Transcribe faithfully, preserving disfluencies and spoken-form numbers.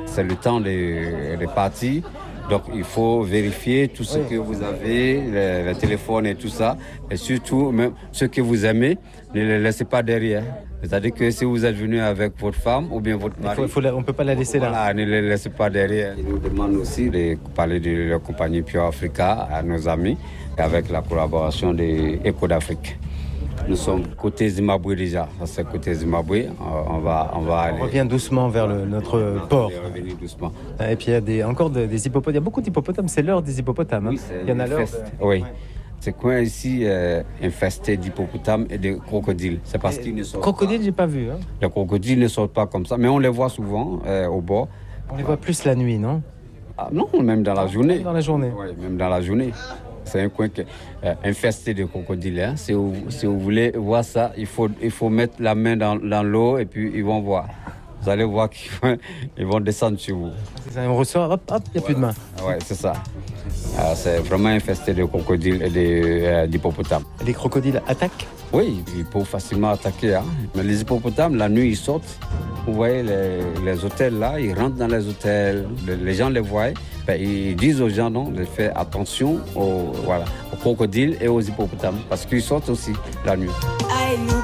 c'est le temps de, de partir. Donc, il faut vérifier tout ce oui. que vous avez, le, le téléphone et tout ça. Et surtout, même ce que vous aimez, ne le laissez pas derrière. C'est-à-dire que si vous êtes venu avec votre femme ou bien votre mari, il faut, il faut la, on ne peut pas la laisser voilà, là. Ne le laissez pas derrière. Ils nous demandent aussi de parler de la compagnie Pure Africa à nos amis, avec la collaboration de Eco d'Afrique. Nous sommes côté Zimbabwe déjà, ça c'est côté Zimbabwe, on va, on va aller... On revient doucement vers le, notre on port. Revenir doucement. Et puis il y a des, encore des, des hippopotames, il y a beaucoup d'hippopotames, c'est l'heure des hippopotames. Hein. Oui, il y en a l'heure. De... Oui, ouais. C'est coin ici euh, infesté d'hippopotames et de crocodiles. C'est parce qu'ils ne sortent crocodiles, pas. j'ai pas vu. Hein. Les crocodiles ne sortent pas comme ça, mais on les voit souvent euh, au bord. On les voit plus la nuit, non? Ah, non, même dans la journée. Dans la journée. Oui, même dans la journée. C'est un coin que, euh, infesté de crocodiles. Hein. Si, vous, si vous voulez voir ça, il faut, il faut mettre la main dans, dans l'eau et puis ils vont voir. Vous allez voir qu'ils vont, ils vont descendre sur vous. C'est ça, on ressort, hop, hop, il n'y a voilà. plus de main. Oui, c'est ça. Euh, c'est vraiment infesté de crocodiles et de, euh, d'hippopotames. Les crocodiles attaquent? Oui, ils peuvent facilement attaquer. Hein. Mais les hippopotames, la nuit, ils sortent. Vous voyez les, les hôtels là, ils rentrent dans les hôtels, les, les gens les voient. Ben, ils disent aux gens non, de faire attention aux, voilà, aux crocodiles et aux hippopotames parce qu'ils sortent aussi la nuit.